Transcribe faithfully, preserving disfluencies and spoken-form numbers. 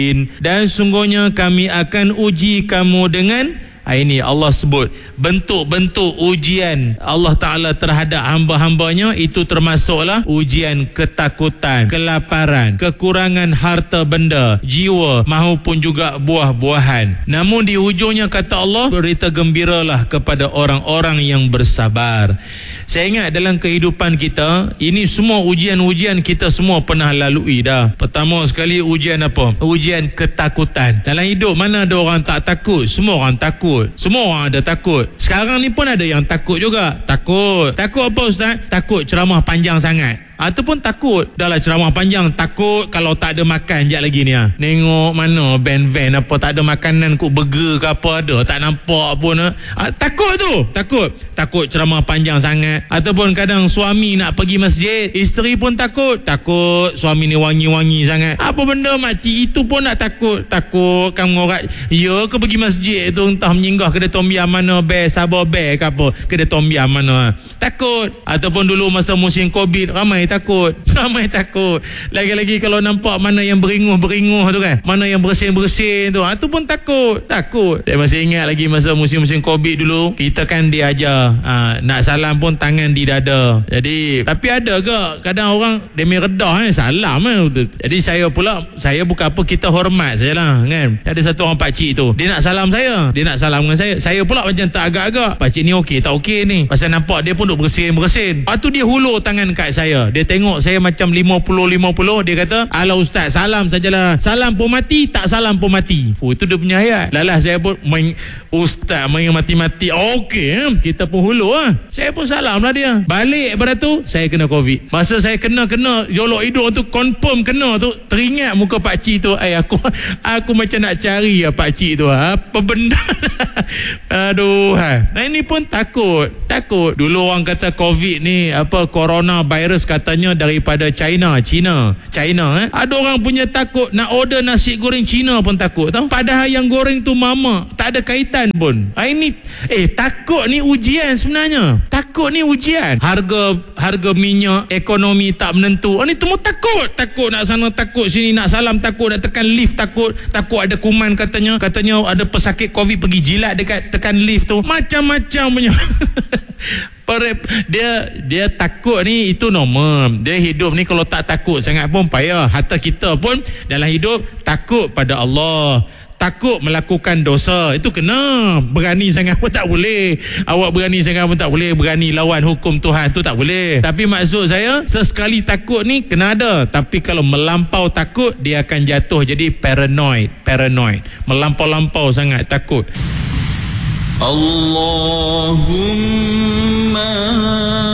Dan sungguhnya kami akan uji kamu dengan, ini Allah sebut bentuk-bentuk ujian Allah Ta'ala terhadap hamba-hambanya. Itu termasuklah ujian ketakutan, kelaparan, kekurangan harta benda, jiwa maupun juga buah-buahan. Namun di hujungnya kata Allah, berita gembiralah kepada orang-orang yang bersabar. Saya ingat dalam kehidupan kita, ini semua ujian-ujian kita semua pernah lalui dah. Pertama sekali ujian apa? Ujian ketakutan. Dalam hidup mana ada orang tak takut? Semua orang takut. Semua orang ada takut. Sekarang ni pun ada yang takut juga. Takut. Takut apa Ustaz? Takut ceramah panjang sangat. Ataupun takut dalam ceramah panjang, takut kalau tak ada makan sekejap lagi ni ha. Nengok mana van-van apa tak ada makanan, kok burger ke apa ada, tak nampak pun ha. Ha, takut tu. Takut. Takut ceramah panjang sangat. Ataupun kadang suami nak pergi masjid, isteri pun takut. Takut suami ni wangi-wangi sangat. Apa benda makcik itu pun nak takut. Takut kamu orang, ya ke pergi masjid tu entah menyinggah kedai tombiam mana, bear sabar bear ke apa, kedai tombiam mana ha. Takut. Ataupun dulu masa musim Covid, ramai takut. Ramai takut. Lagi-lagi kalau nampak mana yang beringuh-beringuh tu kan, mana yang bersin-bersin tu, ha, tu pun takut. Takut. Saya masih ingat lagi masa musim-musim Covid dulu, kita kan diajar ha, nak salam pun tangan di dada. Jadi tapi ada ke kadang orang demi redah eh, salam eh. Jadi saya pula, saya bukan apa, kita hormat sajalah kan. Ada satu orang pakcik tu, dia nak salam saya, dia nak salam dengan saya. Saya pula macam tak agak-agak, pakcik ni okey tak okey ni, pasal nampak dia pun duk bersin-bersin. Lepas tu dia hulur tangan kat saya. Dia tengok saya macam lima puluh lima puluh, dia kata, "Alah Ustaz, salam sajalah. Salam pun mati, tak salam pun mati." Oh, itu dia punya ayat. Lalah saya pun main Ustaz main mati-mati. Okey, eh? Kita pun hulur ah. Saya pun salam lah dia. Balik pada tu saya kena Covid. Masa saya kena-kena jolok hidung tu, confirm kena tu, teringat muka pak cik tu. Eh aku aku macam nak cari ya pak cik tu. Apa benda? Aduh, ha. Nah, ini pun takut. Takut. Dulu orang kata Covid ni apa, corona virus katanya daripada China, China, China eh. Ada orang punya takut nak order nasi goreng Cina pun takut tau. Padahal yang goreng tu mama, tak ada kaitan pun. Ha, ini eh takut ni ujian sebenarnya. Takut ni ujian. Harga harga minyak, ekonomi tak menentu. Oh, ni semua takut. Takut nak sana, takut sini, nak salam takut, nak tekan lift takut, takut ada kuman katanya. Katanya ada pesakit Covid pergi jilat dekat tekan lift tu. Macam-macam punya. Dia dia takut ni itu normal. Dia hidup ni kalau tak takut sangat pun payah. Hatta kita pun dalam hidup takut pada Allah, takut melakukan dosa, itu kena. Berani sangat pun tak boleh. Awak berani sangat pun tak boleh. Berani lawan hukum Tuhan tu tak boleh. Tapi maksud saya, sesekali takut ni kena ada. Tapi kalau melampau takut, dia akan jatuh jadi paranoid. Paranoid. Melampau-lampau sangat takut. Allahumma